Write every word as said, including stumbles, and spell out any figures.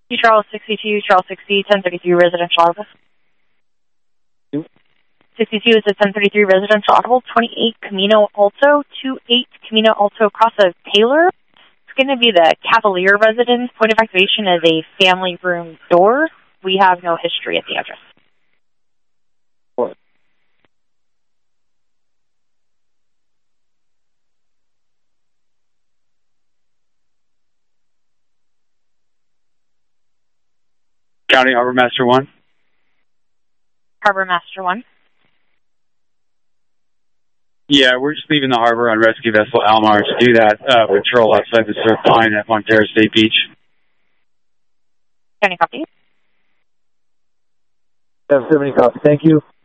Charles sixty-two, Charles sixty, ten thirty-three residential audible. sixty-two is a ten thirty-three residential audible, twenty-eight Camino Alto, twenty-eight Camino Alto Casa Taylor. It's going to be the Cavalier residence. Point of activation is a family room door. We have no history at the address. What? County Harbor Master one. Harbor Master one. Yeah, we're just leaving the harbor on rescue vessel Almar to do that uh, patrol outside the surf line at Montero State Beach. County copy. seven seventy copy. Thank you.